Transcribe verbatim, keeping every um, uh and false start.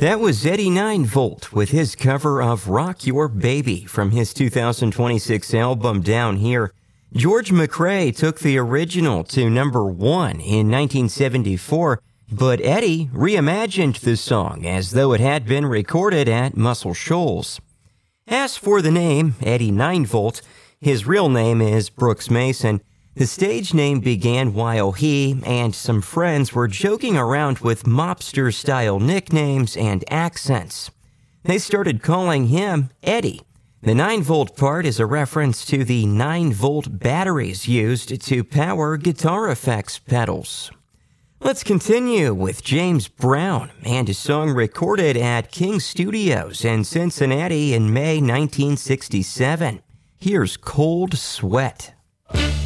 That was Eddie nine volt with his cover of Rock Your Baby from his two thousand twenty-six album Down Here. George McCrae took the original to number one in nineteen seventy-four, but Eddie reimagined the song as though it had been recorded at Muscle Shoals. As for the name, Eddie nine volt, his real name is Brooks Mason. The stage name began while he and some friends were joking around with mobster-style nicknames and accents. They started calling him Eddie. The nine volt part is a reference to the nine volt batteries used to power guitar effects pedals. Let's continue with James Brown and a song recorded at King Studios in Cincinnati in May nineteen sixty-seven. Here's Cold Sweat.